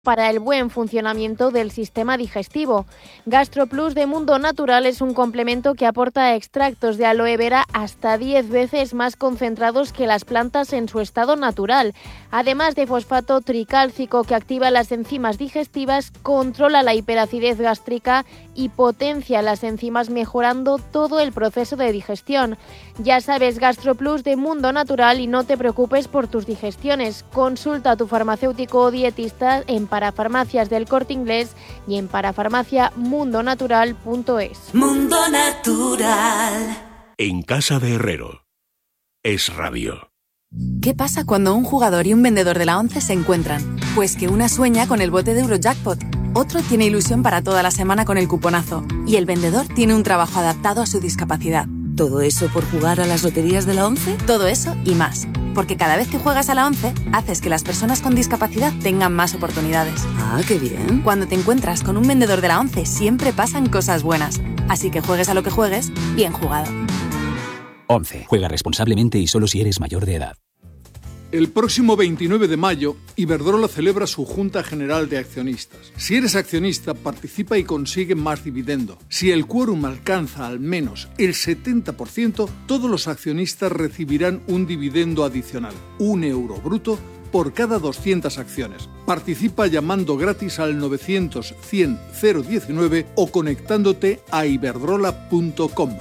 para el buen funcionamiento del sistema digestivo. GastroPlus de Mundo Natural es un complemento que aporta extractos de aloe vera hasta 10 veces más concentrados que las plantas en su estado natural. Además de fosfato tricálcico que activa las enzimas digestivas, controla la hiperacidez gástrica y potencia las enzimas, mejorando todo el proceso de digestión. Ya sabes, GastroPlus de Mundo Natural, y no te preocupes por tus digestiones. Consulta a tu farmacéutico o dietista en Parafarmacias del Corte Inglés y en parafarmaciamundonatural.es. Mundo Natural. En casa de Herrero. Es Radio. ¿Qué pasa cuando un jugador y un vendedor de la ONCE se encuentran? Pues que una sueña con el bote de Eurojackpot, otro tiene ilusión para toda la semana con el cuponazo y el vendedor tiene un trabajo adaptado a su discapacidad. ¿Todo eso por jugar a las loterías de la ONCE? Todo eso y más. Porque cada vez que juegas a la ONCE, haces que las personas con discapacidad tengan más oportunidades. Ah, qué bien. Cuando te encuentras con un vendedor de la ONCE, siempre pasan cosas buenas. Así que juegues a lo que juegues, bien jugado. ONCE. Juega responsablemente y solo si eres mayor de edad. El próximo 29 de mayo, Iberdrola celebra su Junta General de Accionistas. Si eres accionista, participa y consigue más dividendo. Si el quórum alcanza al menos el 70%, todos los accionistas recibirán un dividendo adicional, €1 bruto, por cada 200 acciones. Participa llamando gratis al 900 100 019 o conectándote a iberdrola.com.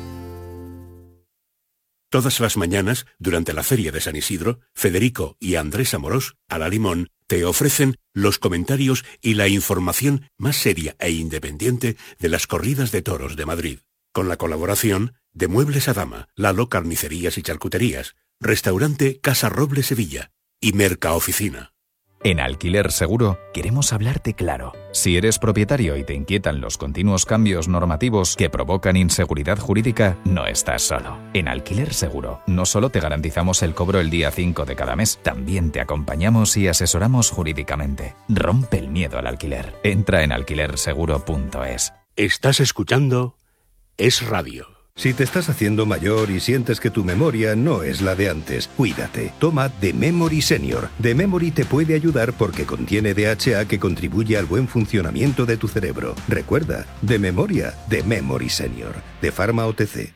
Todas las mañanas, durante la Feria de San Isidro, Federico y Andrés Amorós, a la Limón, te ofrecen los comentarios y la información más seria e independiente de las corridas de toros de Madrid. Con la colaboración de Muebles a Dama, Lalo Carnicerías y Charcuterías, Restaurante Casa Roble Sevilla y Mercaoficina. En Alquiler Seguro queremos hablarte claro. Si eres propietario y te inquietan los continuos cambios normativos que provocan inseguridad jurídica, no estás solo. En Alquiler Seguro no solo te garantizamos el cobro el día 5 de cada mes, también te acompañamos y asesoramos jurídicamente. Rompe el miedo al alquiler. Entra en alquilerseguro.es. Estás escuchando Es Radio. Si te estás haciendo mayor y sientes que tu memoria no es la de antes, cuídate. Toma The Memory Senior. The Memory te puede ayudar porque contiene DHA que contribuye al buen funcionamiento de tu cerebro. Recuerda, de memoria, The Memory Senior. De Pharma OTC.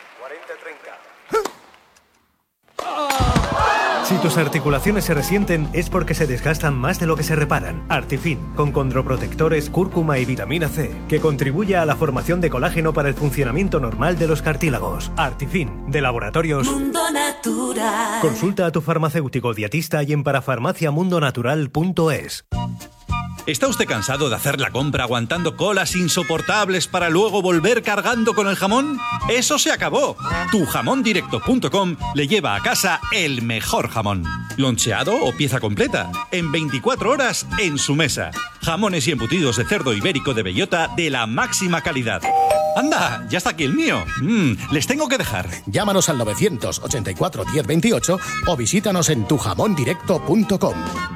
Si tus articulaciones se resienten es porque se desgastan más de lo que se reparan. Artifin, con condroprotectores, cúrcuma y vitamina C, que contribuye a la formación de colágeno para el funcionamiento normal de los cartílagos. Artifin, de Laboratorios Mundo Natural. Consulta a tu farmacéutico dietista y en parafarmaciamundonatural.es. ¿Está usted cansado de hacer la compra aguantando colas insoportables para luego volver cargando con el jamón? ¡Eso se acabó! Tujamondirecto.com le lleva a casa el mejor jamón. Loncheado o pieza completa, en 24 horas en su mesa. Jamones y embutidos de cerdo ibérico de bellota de la máxima calidad. ¡Anda! Ya está aquí el mío. Les tengo que dejar. Llámanos al 984 1028 o visítanos en tujamondirecto.com.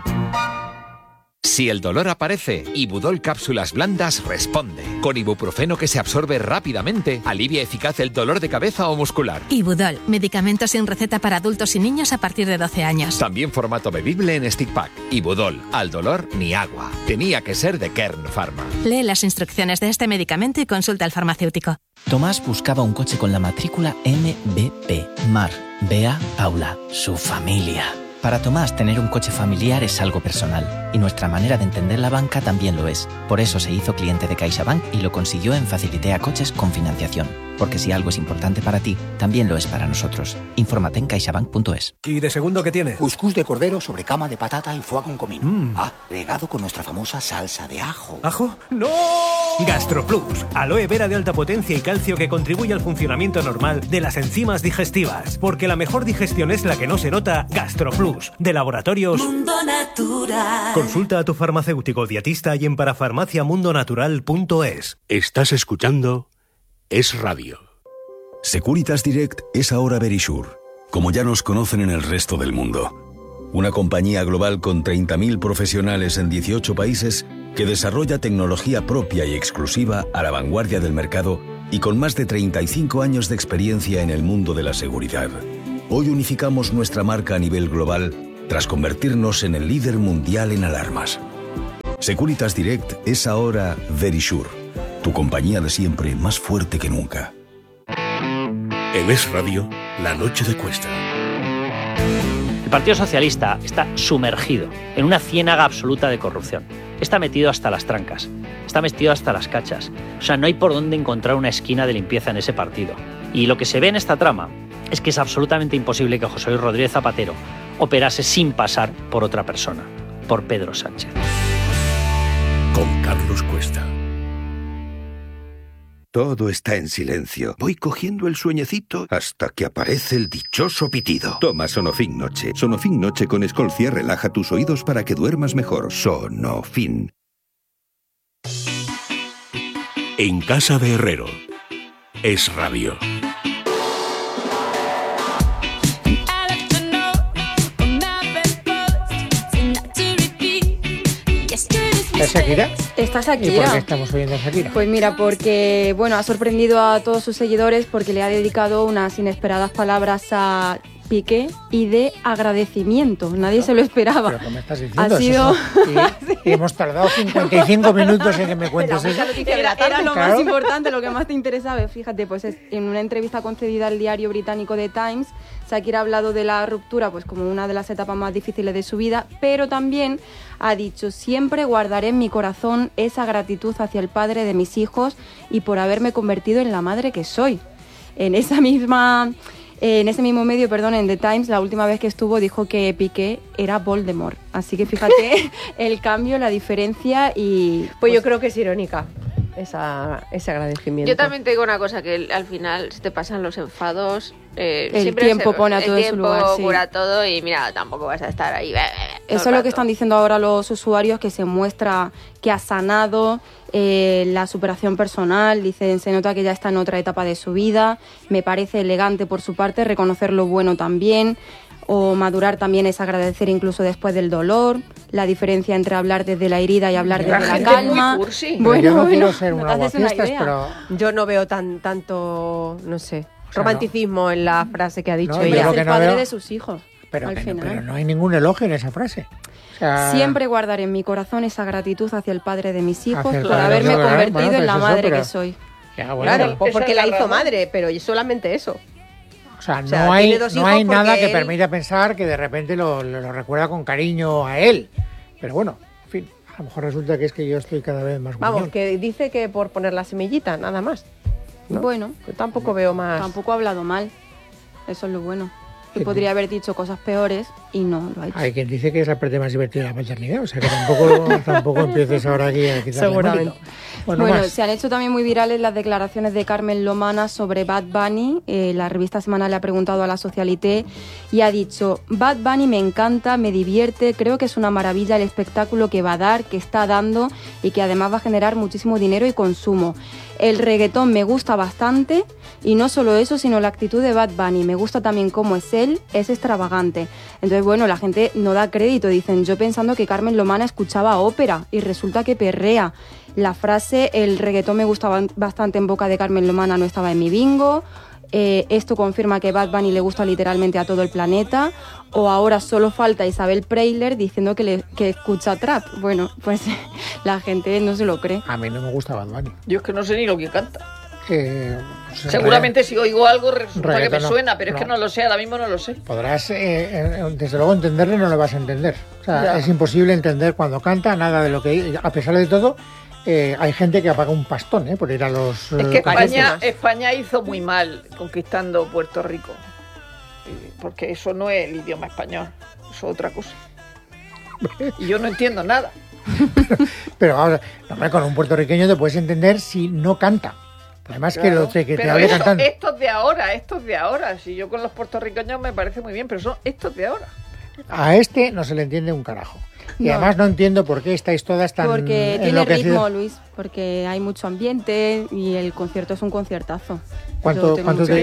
Si el dolor aparece, Ibudol Cápsulas Blandas responde. Con ibuprofeno que se absorbe rápidamente, alivia eficaz el dolor de cabeza o muscular. Ibudol, medicamento sin receta para adultos y niños a partir de 12 años. También formato bebible en stick pack. Ibudol, al dolor ni agua. Tenía que ser de Kern Pharma. Lee las instrucciones de este medicamento y consulta al farmacéutico. Tomás buscaba un coche con la matrícula MBP. Mar, Bea, Paula, su familia. Para Tomás, tener un coche familiar es algo personal, y nuestra manera de entender la banca también lo es. Por eso se hizo cliente de CaixaBank y lo consiguió en Facilitea Coches con financiación. Porque si algo es importante para ti, también lo es para nosotros. Infórmate en caixabank.es. ¿Y de segundo qué tiene? Cuscús de cordero sobre cama de patata y foie con comino. Regado con nuestra famosa salsa de ajo. ¿Ajo? ¡No! GastroPlus, aloe vera de alta potencia y calcio que contribuye al funcionamiento normal de las enzimas digestivas. Porque la mejor digestión es la que no se nota. GastroPlus, de Laboratorios Mundo Natural. Consulta a tu farmacéutico dietista y en parafarmaciamundonatural.es. Estás escuchando Es Radio. Securitas Direct es ahora Verisure, como ya nos conocen en el resto del mundo. Una compañía global con 30.000 profesionales en 18 países que desarrolla tecnología propia y exclusiva a la vanguardia del mercado y con más de 35 años de experiencia en el mundo de la seguridad. Hoy unificamos nuestra marca a nivel global tras convertirnos en el líder mundial en alarmas. Securitas Direct es ahora Verisure, tu compañía de siempre más fuerte que nunca. En Es Radio, La Noche de Cuesta. El Partido Socialista está sumergido en una ciénaga absoluta de corrupción. Está metido hasta las trancas, está metido hasta las cachas. O sea, no hay por dónde encontrar una esquina de limpieza en ese partido. Y lo que se ve en esta trama es que es absolutamente imposible que José Luis Rodríguez Zapatero operase sin pasar por otra persona, por Pedro Sánchez. Con Carlos Cuesta. Todo está en silencio. Voy cogiendo el sueñecito hasta que aparece el dichoso pitido. Toma Sonofin Noche. Sonofin Noche con Escolcia relaja tus oídos para que duermas mejor. Sonofin. En casa de Herrero. Es Radio. ¿Está Shakira? Está Shakira. ¿Y por qué estamos oyendo a Shakira? Pues mira, porque bueno, ha sorprendido a todos sus seguidores porque le ha dedicado unas inesperadas palabras a Piqué y de agradecimiento. Nadie se lo esperaba. ¿Pero qué me estás diciendo? Ha sido... y hemos tardado 55 minutos en que me cuentes eso. Era lo más importante, lo que más te interesaba. Fíjate, pues en una entrevista concedida al diario británico The Times, Shakira ha hablado de la ruptura pues como una de las etapas más difíciles de su vida, pero también ha dicho: siempre guardaré en mi corazón esa gratitud hacia el padre de mis hijos y por haberme convertido en la madre que soy. En ese mismo medio, en The Times, la última vez que estuvo dijo que Piqué era Voldemort. Así que fíjate el cambio, la diferencia y... Pues yo creo que es irónica ese agradecimiento. Yo también te digo una cosa, que al final se te pasan los enfados. El tiempo pone a todo en su lugar. El tiempo cura todo y mira, tampoco vas a estar ahí. Eso es lo que están diciendo ahora los usuarios, que se muestra que ha sanado la superación personal. Dicen, se nota que ya está en otra etapa de su vida. Me parece elegante por su parte reconocer lo bueno también. O madurar también es agradecer incluso después del dolor. La diferencia entre hablar desde la herida y hablar desde la calma. Bueno, yo no quiero ser una guapiestas, pero... Yo no veo tanto, no sé, romanticismo en la frase que ha dicho ella. Ella es el padre de sus hijos. Pero no hay ningún elogio en esa frase. O sea, siempre guardaré en mi corazón esa gratitud hacia el padre de mis hijos por haberme convertido en la madre que soy. Ya, bueno, claro, porque la hizo madre, pero solamente eso. O sea, no hay nada que permita pensar que de repente lo recuerda con cariño a él. Pero bueno, en fin, a lo mejor resulta que es que yo estoy cada vez más gruñón. Vamos, que dice que por poner la semillita, nada más, ¿no? Bueno, yo tampoco veo más. Tampoco ha hablado mal. Eso es lo bueno. Que podría haber dicho cosas peores y no lo ha hecho. Hay quien dice que es la parte más divertida de la maternidad, o sea que tampoco empieces ahora aquí a quitarle seguramente. Bueno, se han hecho también muy virales las declaraciones de Carmen Lomana sobre Bad Bunny. La revista Semana le ha preguntado a la Socialité y ha dicho: Bad Bunny me encanta, me divierte, creo que es una maravilla el espectáculo que va a dar, que está dando y que además va a generar muchísimo dinero y consumo. El reggaetón me gusta bastante y no solo eso, sino la actitud de Bad Bunny. Me gusta también cómo es él, es extravagante. Entonces, bueno, la gente no da crédito. Dicen, yo pensando que Carmen Lomana escuchaba ópera y resulta que perrea. La frase, el reggaetón me gusta bastante en boca de Carmen Lomana, no estaba en mi bingo. Esto confirma que Bad Bunny le gusta literalmente a todo el planeta. O ahora solo falta Isabel Preisler diciendo que escucha trap. Bueno, pues la gente no se lo cree. A mí no me gusta Bad Bunny. Yo es que no sé ni lo que canta. Seguramente si oigo algo resulta que me suena, pero es que no lo sé, ahora mismo no lo sé. Podrás, desde luego, entenderle, no lo vas a entender. O sea, es imposible entender cuando canta nada de lo que... A pesar de todo, hay gente que apaga un pastón por ir a los... Es que España hizo muy mal conquistando Puerto Rico, porque eso no es el idioma español, eso es otra cosa. Y yo no entiendo nada. Pero ahora, con un puertorriqueño te puedes entender si no canta. Además claro, que te hable cantando. Estos de ahora. Si yo con los puertorriqueños me parece muy bien, pero son estos de ahora. A este no se le entiende un carajo. Y además no entiendo por qué estáis todas tan porque tiene ritmo, Luis, porque hay mucho ambiente y el concierto es un conciertazo. ¿Cuánto te costó?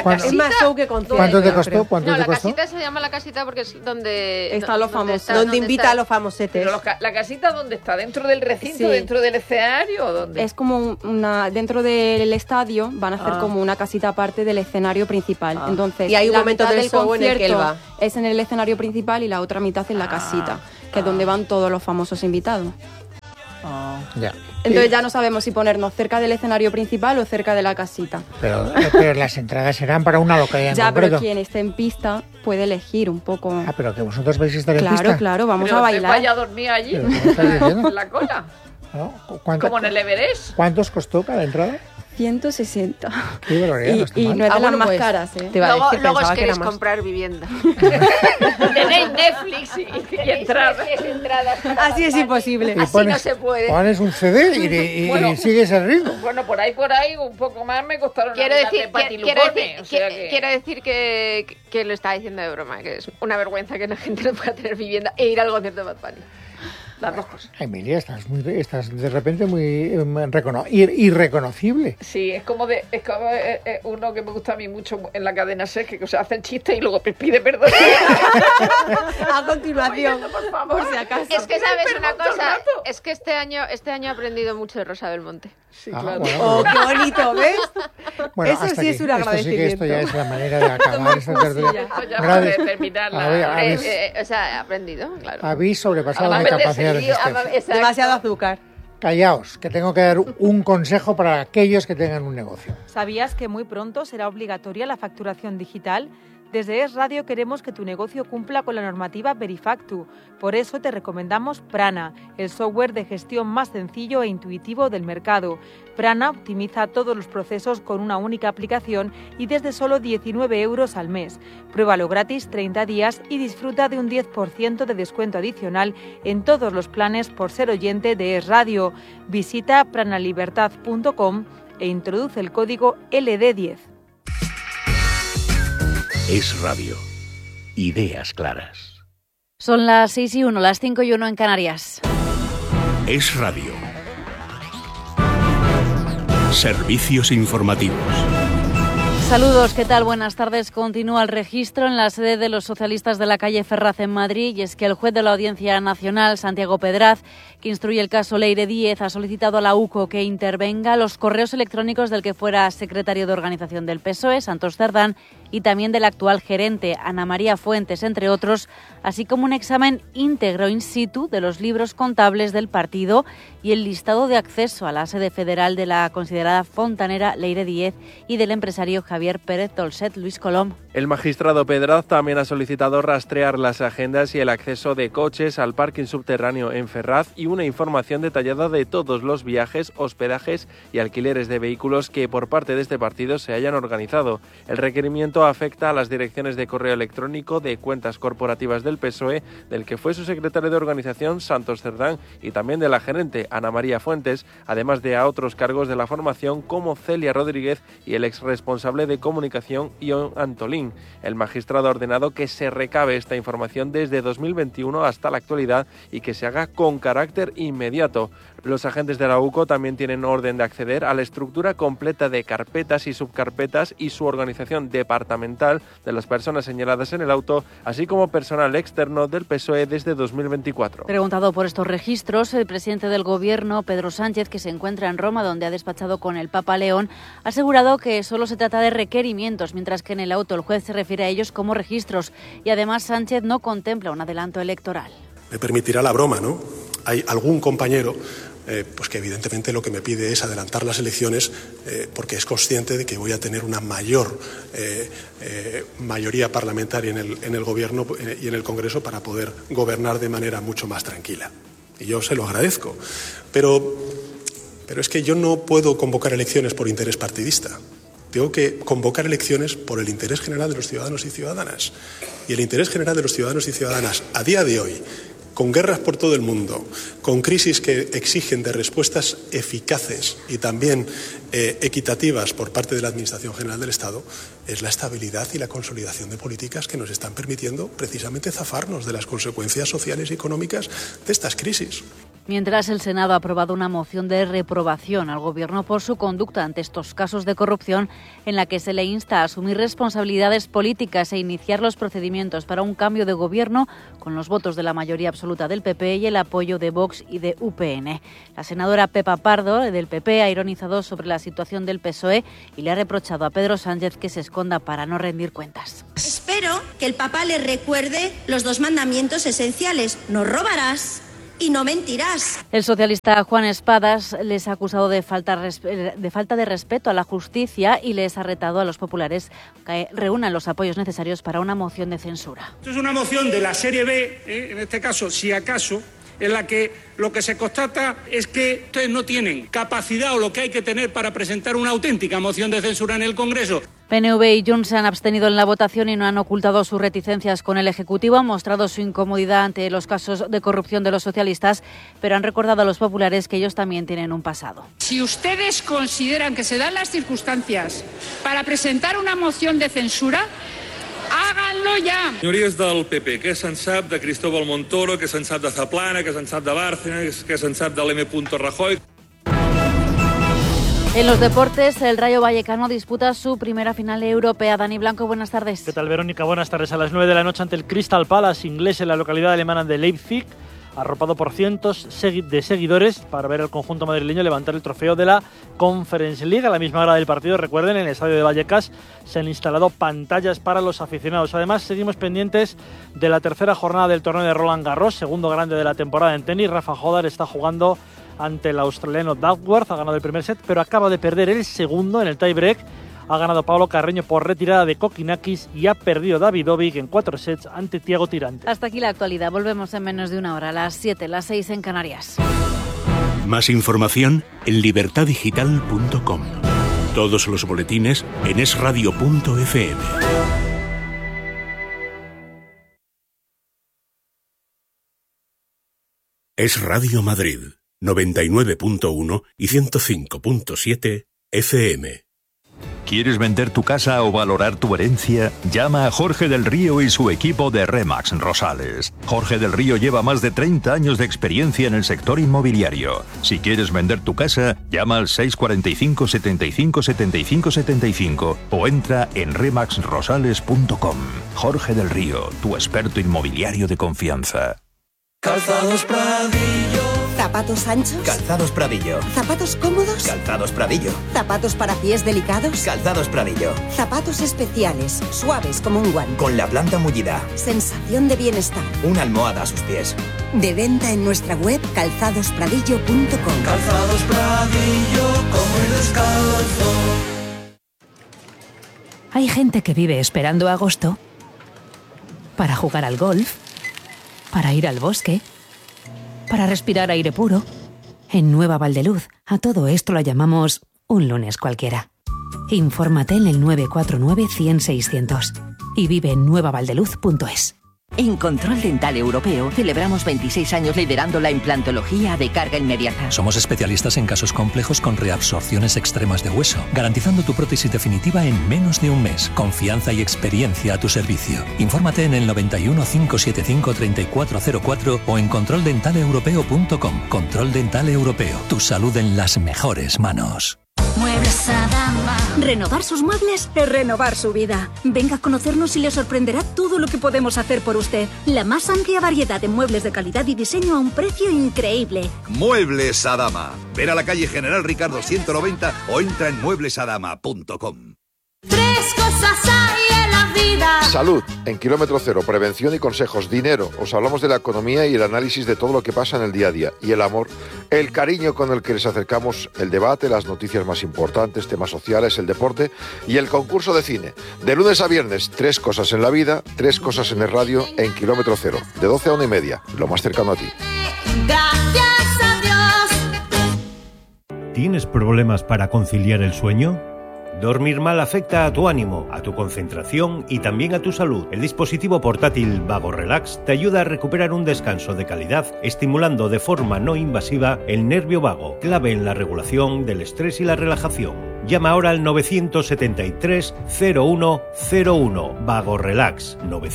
La casita se llama la casita porque es donde están los famosos. Donde invita a los famosetes. Pero la casita, ¿dónde está? ¿Dentro del recinto? Sí. ¿Dentro del escenario? ¿O dónde? Es como dentro del estadio van a hacer como una casita aparte del escenario principal. Entonces, y hay un momento del show en el que él va. Es en el escenario principal y la otra mitad en la casita, que es donde van todos los famosos invitados. Ya. Entonces ya no sabemos si ponernos cerca del escenario principal o cerca de la casita. Pero las entradas serán para una localidad en ya, concreto. pero quien esté en pista puede elegir un poco. Ah, pero que vosotros vais a estar en pista. Claro, claro, vamos a bailar. Vaya a dormir allí, en la cola. ¿No? Como en el Everest. ¿Cuántos costó cada entrada? 160. Qué barbaridad, no está y mal. no es de las más pues, caras, ¿eh? Luego os queréis comprar vivienda. Tenéis Netflix y entradas. Así es imposible. Así no se puede. Pones un CD y sigues el ritmo. Bueno, por ahí, un poco más me costaron. Quiero decir que que lo estaba diciendo de broma, que es una vergüenza que la gente no pueda tener vivienda e ir al concierto de Bad Bunny. Las dos cosas. Emilia, estás de repente muy irreconocible. Sí, es como uno que me gusta a mí mucho en la cadena SER, que hace el chiste y luego pide perdón. A continuación, por favor, por si acaso. Es que sabes una cosa, es que este año he aprendido mucho de Rosa Belmonte. Sí, claro. Bueno, oh, qué bonito, ¿ves? Bueno, eso sí aquí. es un agradecimiento. Esto ya es la manera de acabar esta tertulia. De terminarla. O sea, he aprendido, claro. Habéis sobrepasado mi capacidad de resistencia. Demasiado azúcar. Callaos, que tengo que dar un consejo para aquellos que tengan un negocio. ¿Sabías que muy pronto será obligatoria la facturación digital? Desde Es Radio queremos que tu negocio cumpla con la normativa Verifactu. Por eso te recomendamos Prana, el software de gestión más sencillo e intuitivo del mercado. Prana optimiza todos los procesos con una única aplicación y desde solo 19 € al mes. Pruébalo gratis 30 días y disfruta de un 10% de descuento adicional en todos los planes por ser oyente de Es Radio. Visita pranalibertad.com e introduce el código LD10. Es Radio. Ideas claras. Son las 6:01, las 5:01 en Canarias. Es Radio. Servicios informativos. Saludos, ¿qué tal? Buenas tardes. Continúa el registro en la sede de los socialistas de la calle Ferraz en Madrid y es que el juez de la Audiencia Nacional, Santiago Pedraz, que instruye el caso Leire Díez, ha solicitado a la UCO que intervenga los correos electrónicos del que fuera secretario de organización del PSOE, Santos Cerdán, y también del actual gerente, Ana María Fuentes, entre otros, así como un examen íntegro in situ de los libros contables del partido y el listado de acceso a la sede federal de la considerada fontanera Leire Díez y del empresario Javier Pérez Dolcet. Luis Colom. El magistrado Pedraz también ha solicitado rastrear las agendas y el acceso de coches al parking subterráneo en Ferraz y una información detallada de todos los viajes, hospedajes y alquileres de vehículos que por parte de este partido se hayan organizado. El requerimiento afecta a las direcciones de correo electrónico de cuentas corporativas del PSOE, del que fue su secretario de organización Santos Cerdán y también de la gerente Ana María Fuentes, además de a otros cargos de la formación como Celia Rodríguez y el ex responsable de comunicación Ion Antolín. El magistrado ha ordenado que se recabe esta información desde 2021 hasta la actualidad y que se haga con carácter inmediato. Los agentes de la UCO también tienen orden de acceder a la estructura completa de carpetas y subcarpetas y su organización departamental de las personas señaladas en el auto, así como personal externo del PSOE desde 2024. Preguntado por estos registros, el presidente del Gobierno, Pedro Sánchez, que se encuentra en Roma, donde ha despachado con el Papa León, ha asegurado que solo se trata de requerimientos, mientras que en el auto el juez se refiere a ellos como registros. Y además Sánchez no contempla un adelanto electoral. Me permitirá la broma, ¿no? Hay algún compañero pues que evidentemente lo que me pide es adelantar las elecciones porque es consciente de que voy a tener una mayor mayoría parlamentaria en el Gobierno y en el Congreso para poder gobernar de manera mucho más tranquila. Y yo se lo agradezco. Pero es que yo no puedo convocar elecciones por interés partidista. Tengo que convocar elecciones por el interés general de los ciudadanos y ciudadanas. Y el interés general de los ciudadanos y ciudadanas a día de hoy, con guerras por todo el mundo, con crisis que exigen de respuestas eficaces y también equitativas por parte de la Administración General del Estado, es la estabilidad y la consolidación de políticas que nos están permitiendo precisamente zafarnos de las consecuencias sociales y económicas de estas crisis. Mientras el Senado ha aprobado una moción de reprobación al Gobierno por su conducta ante estos casos de corrupción, en la que se le insta a asumir responsabilidades políticas e iniciar los procedimientos para un cambio de gobierno con los votos de la mayoría absoluta del PP y el apoyo de Vox y de UPN. La senadora Pepa Pardo, del PP, ha ironizado sobre la situación del PSOE y le ha reprochado a Pedro Sánchez que se esconda para no rendir cuentas. Espero que el Papa le recuerde los 2 mandamientos esenciales. No robarás y no mentirás. El socialista Juan Espadas les ha acusado de falta de respeto a la justicia y les ha retado a los populares que reúnan los apoyos necesarios para una moción de censura. Esto es una moción de la serie B, en este caso, si acaso, en la que lo que se constata es que ustedes no tienen capacidad o lo que hay que tener para presentar una auténtica moción de censura en el Congreso. PNV y Junts se han abstenido en la votación y no han ocultado sus reticencias con el Ejecutivo, han mostrado su incomodidad ante los casos de corrupción de los socialistas, pero han recordado a los populares que ellos también tienen un pasado. Si ustedes consideran que se dan las circunstancias para presentar una moción de censura, háganlo ya. Senyories del PP, què se'n sap de Cristóbal Montoro, què se'n sap de Zaplana, què se'n sap de Bárcenas, què se'n sap de l'M. Rajoy? En los deportes, el Rayo Vallecano disputa su primera final europea. Dani Blanco, buenas tardes. ¿Qué tal, Verónica? Buenas tardes. A las 9 de la noche ante el Crystal Palace, inglés, en la localidad alemana de Leipzig, arropado por cientos de seguidores para ver al conjunto madrileño levantar el trofeo de la Conference League. A la misma hora del partido, recuerden, en el estadio de Vallecas se han instalado pantallas para los aficionados. Además, seguimos pendientes de la tercera jornada del torneo de Roland Garros, segundo grande de la temporada en tenis. Rafa Jodar está jugando ante el australiano Duckworth, ha ganado el primer set, pero acaba de perder el segundo en el tiebreak. Ha ganado Pablo Carreño por retirada de Kokinakis y ha perdido Davidovic en 4 sets ante Thiago Tirante. Hasta aquí la actualidad. Volvemos en menos de una hora, a las 7, las 6 en Canarias. Más información en libertadigital.com. Todos los boletines en esradio.fm. Es Radio Madrid, 99.1 y 105.7 FM. ¿Quieres vender tu casa o valorar tu herencia? Llama a Jorge del Río y su equipo de RE/MAX Rosales. Jorge del Río lleva más de 30 años de experiencia en el sector inmobiliario. Si quieres vender tu casa, llama al 645 75 75 75 o entra en remaxrosales.com. Jorge del Río, tu experto inmobiliario de confianza. Calzados Pradillo. ¿Zapatos anchos? Calzados Pradillo. ¿Zapatos cómodos? Calzados Pradillo. ¿Zapatos para pies delicados? Calzados Pradillo. Zapatos especiales, suaves como un guante. Con la planta mullida. Sensación de bienestar. Una almohada a sus pies. De venta en nuestra web calzadospradillo.com. Calzados Pradillo, como el descalzo. Hay gente que vive esperando agosto para jugar al golf, para ir al bosque, para respirar aire puro. En Nueva Valdeluz, a todo esto lo llamamos un lunes cualquiera. Infórmate en el 949 100 600 y vive en nuevavaldeluz.es. En Control Dental Europeo celebramos 26 años liderando la implantología de carga inmediata. Somos especialistas en casos complejos con reabsorciones extremas de hueso, garantizando tu prótesis definitiva en menos de un mes. Confianza y experiencia a tu servicio. Infórmate en el 91 575 3404 o en controldentaleeuropeo.com. Control Dental Europeo. Tu salud en las mejores manos. Muebles Adama. Renovar sus muebles es renovar su vida. Venga a conocernos y le sorprenderá todo lo que podemos hacer por usted. La más amplia variedad de muebles de calidad y diseño a un precio increíble. Muebles Adama. Ven a la calle General Ricardo 190 o entra en mueblesadama.com. 3 cosas hay en la vida. Salud, en Kilómetro Cero, prevención y consejos. Dinero, os hablamos de la economía y el análisis de todo lo que pasa en el día a día. Y el amor, el cariño con el que les acercamos el debate, las noticias más importantes, temas sociales, el deporte y el concurso de cine. De lunes a viernes, 3 cosas en la vida, 3 cosas en el radio, en Kilómetro Cero, de 12 a 1:30, lo más cercano a ti. Gracias a Dios. ¿Tienes problemas para conciliar el sueño? Dormir mal afecta a tu ánimo, a tu concentración y también a tu salud. El dispositivo portátil Vago Relax te ayuda a recuperar un descanso de calidad, estimulando de forma no invasiva el nervio vago, clave en la regulación del estrés y la relajación. Llama ahora al 973 0101. Vago Relax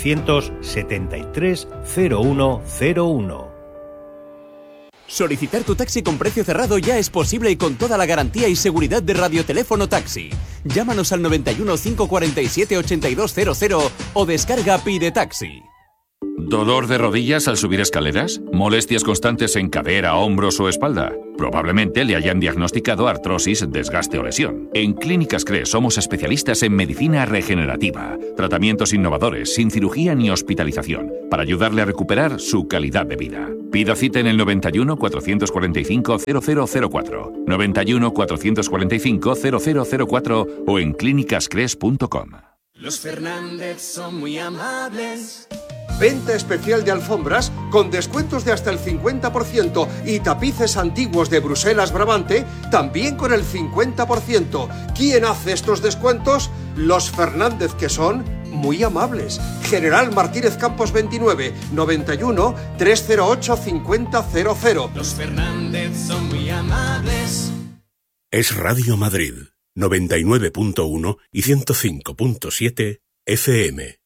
973 0101. Solicitar tu taxi con precio cerrado ya es posible y con toda la garantía y seguridad de Radioteléfono Taxi. Llámanos al 91 547 8200 o descarga Pide Taxi. ¿Dolor de rodillas al subir escaleras? ¿Molestias constantes en cadera, hombros o espalda? Probablemente le hayan diagnosticado artrosis, desgaste o lesión. En Clínicas CRES somos especialistas en medicina regenerativa, tratamientos innovadores, sin cirugía ni hospitalización, para ayudarle a recuperar su calidad de vida. Pida cita en el 91 445 0004, 91 445 0004 o en clínicascres.com. Los Fernández son muy amables. Venta especial de alfombras con descuentos de hasta el 50% y tapices antiguos de Bruselas Brabante también con el 50%. ¿Quién hace estos descuentos? Los Fernández, que son muy amables. General Martínez Campos 29, 91 308 5000. Los Fernández son muy amables. Es Radio Madrid, 99.1 y 105.7 FM.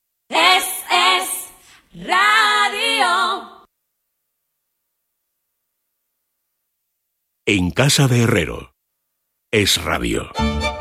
Radio. En casa de Herrero. Es radio.